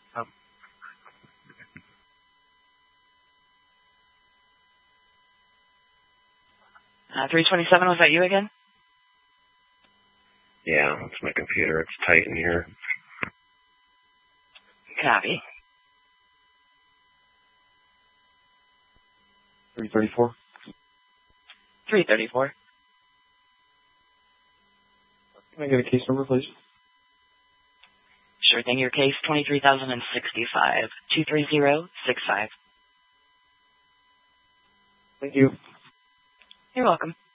Oh. 327, was that you again? Yeah, that's my computer. It's tight in here. Copy. 334. 334. Can I get a case number, please? Sure thing. Your case, 23,065. 23065. Thank you. You're welcome.